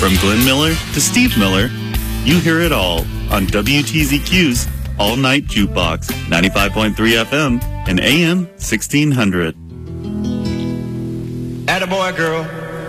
From Glenn Miller to Steve Miller, you hear it all on WTZQ's All Night Jukebox, 95.3 FM and AM 1600. Attaboy, girl.